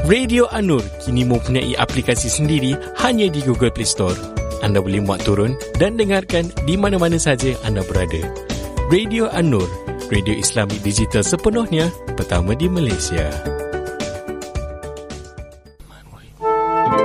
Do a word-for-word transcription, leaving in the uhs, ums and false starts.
Radio An-Nur kini mempunyai aplikasi sendiri hanya di Google Play Store. Anda boleh muat turun dan dengarkan di mana-mana saja anda berada. Radio An-Nur, radio Islami digital sepenuhnya pertama di Malaysia.